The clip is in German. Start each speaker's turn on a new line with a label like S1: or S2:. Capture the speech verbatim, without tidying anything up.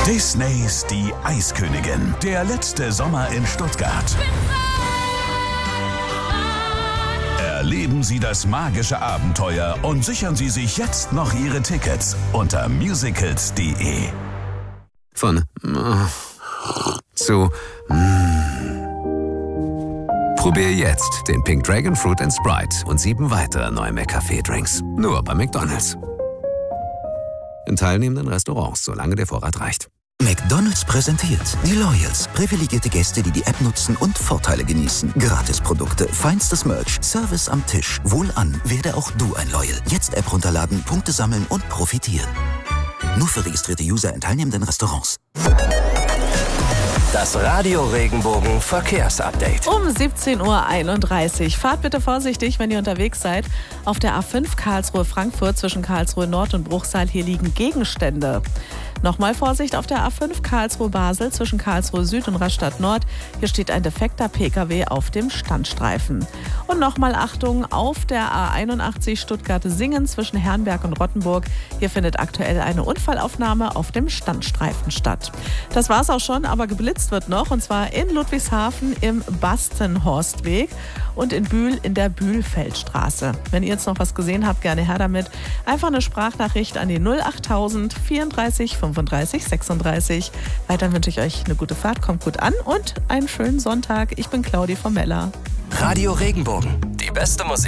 S1: Disneys Die Eiskönigin. Der letzte Sommer in Stuttgart. Erleben Sie das magische Abenteuer und sichern Sie sich jetzt noch Ihre Tickets unter musicals punkt de.
S2: Von äh, zu mm. Probier jetzt den Pink Dragon Fruit and Sprite und sieben weitere neue McCafé-Drinks. Nur bei McDonald's. In teilnehmenden Restaurants, solange der Vorrat reicht.
S3: McDonald's präsentiert die Loyals. Privilegierte Gäste, die die App nutzen und Vorteile genießen. Gratisprodukte, feinstes Merch, Service am Tisch. Wohlan, werde auch du ein Loyal. Jetzt App runterladen, Punkte sammeln und profitieren. Nur für registrierte User in teilnehmenden Restaurants.
S4: Das Radio Regenbogen Verkehrsupdate.
S5: Um siebzehn Uhr einunddreißig. Fahrt bitte vorsichtig, wenn ihr unterwegs seid. Auf der A fünf Karlsruhe-Frankfurt zwischen Karlsruhe Nord und Bruchsal. Hier liegen Gegenstände. Nochmal Vorsicht auf der A fünf Karlsruhe-Basel zwischen Karlsruhe Süd und Rastatt Nord. Hier steht ein defekter Pkw auf dem Standstreifen. Und nochmal Achtung auf der A einundachtzig Stuttgart-Singen zwischen Herrenberg und Rottenburg. Hier findet aktuell eine Unfallaufnahme auf dem Standstreifen statt. Das war's auch schon, aber geblitzt wird noch, und zwar in Ludwigshafen im Bastenhorstweg und in Bühl in der Bühlfeldstraße. Wenn ihr jetzt noch was gesehen habt, gerne her damit. Einfach eine Sprachnachricht an die null achttausend vierunddreißig fünfunddreißig sechsunddreißig. Weiter wünsche ich euch eine gute Fahrt, kommt gut an und einen schönen Sonntag. Ich bin Claudi von Mella.
S4: Radio Regenbogen, die beste Musik.